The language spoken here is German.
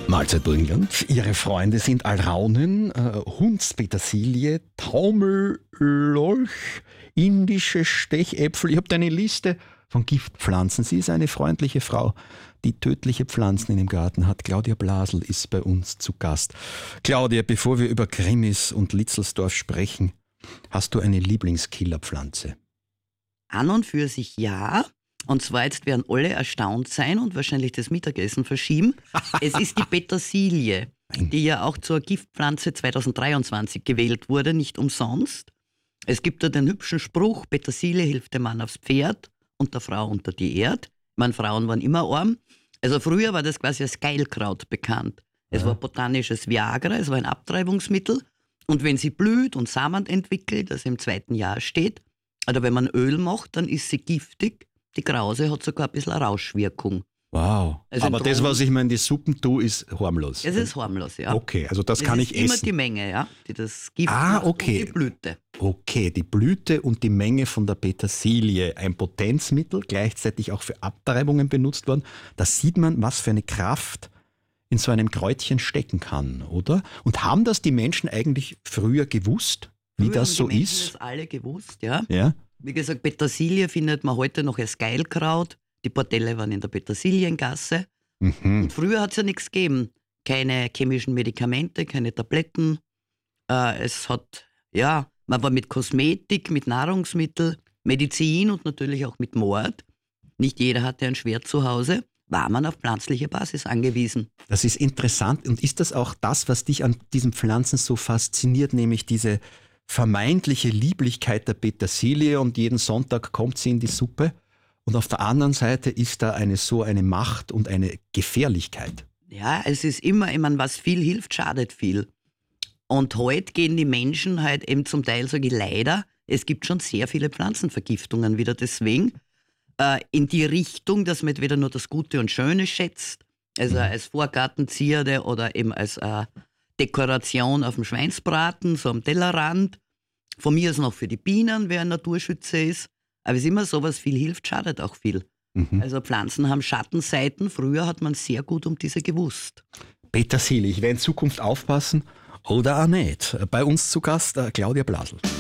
Mahlzeit Burgenland. Ihre Freunde sind Alraunen, Hundspetersilie, Taumellolch, indische Stechäpfel. Ich habe da eine Liste von Giftpflanzen. Sie ist eine freundliche Frau, die tödliche Pflanzen in dem Garten hat. Claudia Blasel ist bei uns zu Gast. Claudia, bevor wir über Grimmis und Litzelsdorf sprechen, hast du eine Lieblingskillerpflanze? An und für sich ja. Und zwar jetzt werden alle erstaunt sein und wahrscheinlich das Mittagessen verschieben. Es ist die Petersilie, die ja auch zur Giftpflanze 2023 gewählt wurde, nicht umsonst. Es gibt da den hübschen Spruch, Petersilie hilft dem Mann aufs Pferd und der Frau unter die Erde. Ich meine, Frauen waren immer arm. Also früher war das quasi als Geilkraut bekannt. Es war botanisches Viagra, es war ein Abtreibungsmittel. Und wenn sie blüht und Samen entwickelt, also im 2. Jahr steht, oder wenn man Öl macht, dann ist sie giftig. Die Krause hat sogar ein bisschen eine Rauschwirkung. Wow. Also aber das, was ich mir in die Suppen tue, ist harmlos. Es ist harmlos, ja. Okay, also das kann ich essen. Es ist immer die Menge, ja, die das Gift macht okay. Und die Blüte. Okay, die Blüte und die Menge von der Petersilie, ein Potenzmittel, gleichzeitig auch für Abtreibungen benutzt worden. Da sieht man, was für eine Kraft in so einem Kräutchen stecken kann, oder? Und haben das die Menschen eigentlich früher gewusst, wie Früher das haben so die Menschen ist? das alle gewusst, ja. Ja. Wie gesagt, Petersilie findet man heute noch als Geilkraut. Die Bordelle waren in der Petersiliengasse. Und früher hat es ja nichts gegeben. Keine chemischen Medikamente, keine Tabletten. Man war mit Kosmetik, mit Nahrungsmittel, Medizin und natürlich auch mit Mord. Nicht jeder hatte ein Schwert zu Hause. War man auf pflanzliche Basis angewiesen. Das ist interessant. Und ist das auch das, was dich an diesen Pflanzen so fasziniert, nämlich diese vermeintliche Lieblichkeit der Petersilie und jeden Sonntag kommt sie in die Suppe? Und auf der anderen Seite ist da eine Macht und eine Gefährlichkeit. Ja, es ist immer, ich meine, was viel hilft, schadet viel. Und heute gehen die Menschen halt eben zum Teil, sage ich leider, es gibt schon sehr viele Pflanzenvergiftungen wieder deswegen, in die Richtung, dass man entweder nur das Gute und Schöne schätzt, also als Vorgartenzierde oder eben als Dekoration auf dem Schweinsbraten, so am Tellerrand. Von mir aus noch für die Bienen, wer ein Naturschützer ist. Aber es ist immer so, was viel hilft, schadet auch viel. Also Pflanzen haben Schattenseiten. Früher hat man sehr gut um diese gewusst. Petersilie, ich werde in Zukunft aufpassen oder auch nicht. Bei uns zu Gast Claudia Blasel.